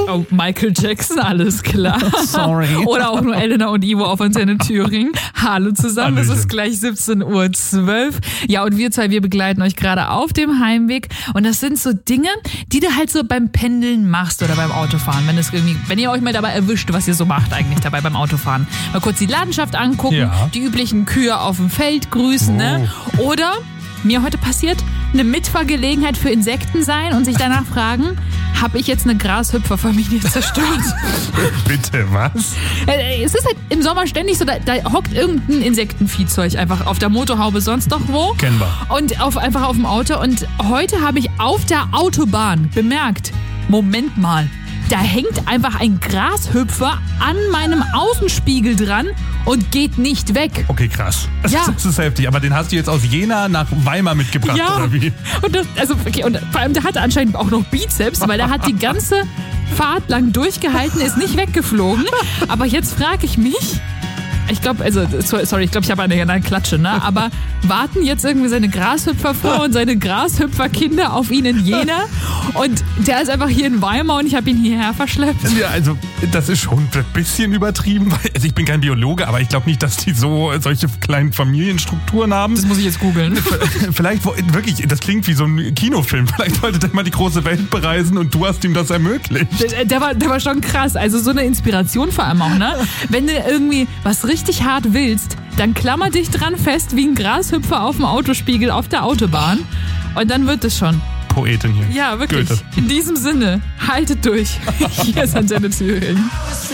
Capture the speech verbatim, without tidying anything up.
Oh, Michael Jackson, alles klar. Sorry. Oder auch nur Elena und Ivo auf Antenne Thüringen. Hallo zusammen, Hallöchen. es ist gleich siebzehn Uhr zwölf. Ja, und wir zwei, wir begleiten euch gerade auf dem Heimweg. Und das sind so Dinge, die du halt so beim Pendeln machst oder beim Autofahren. Wenn, es irgendwie, wenn ihr euch mal dabei erwischt, was ihr so macht eigentlich dabei beim Autofahren. Mal kurz die Landschaft angucken, Ja. die üblichen Kühe auf dem Feld grüßen. Oh. Ne? Oder, mir heute passiert, eine Mitfahrgelegenheit für Insekten sein und sich danach fragen, habe ich jetzt eine Grashüpferfamilie zerstört? Bitte, was? Äh, Es ist halt im Sommer ständig so, da, da hockt irgendein Insektenviehzeug einfach auf der Motorhaube, sonst doch wo. Kennen wir. Und auf, einfach auf dem Auto. Und heute habe ich auf der Autobahn bemerkt, Moment mal, da hängt einfach ein Grashüpfer an meinem Außenspiegel dran und geht nicht weg. Okay, krass. Ja. Das ist heftig. Aber den hast du jetzt aus Jena nach Weimar mitgebracht, Ja, oder wie? und, das, also, okay, und vor allem, der hatte anscheinend auch noch Bizeps, weil der hat die ganze Fahrt lang durchgehalten, ist nicht weggeflogen. Aber jetzt frage ich mich, ich glaube, also, sorry, ich glaube, ich habe eine, eine Klatsche, ne? Aber warten jetzt irgendwie seine Grashüpferfrau und seine Grashüpferkinder auf ihn in Jena? Und der ist einfach hier in Weimar und ich habe ihn hierher verschleppt. Ja, also, das ist schon ein bisschen übertrieben. Weil, also ich bin kein Biologe, aber ich glaube nicht, dass die so solche kleinen Familienstrukturen haben. Das muss ich jetzt googeln. Vielleicht, wo- wirklich, das klingt wie so ein Kinofilm. Vielleicht wollte der mal die große Welt bereisen und du hast ihm das ermöglicht. Der, der, war, der war schon krass. Also so eine Inspiration vor allem auch, ne? Wenn du irgendwie was richtig hart willst, dann klammer dich dran fest wie ein Grashüpfer auf dem Autospiegel auf der Autobahn. Und dann wird es schon. Poetin hier. Ja, wirklich. Goethe. In diesem Sinne, haltet durch. Hier ist Antenne Thüringen.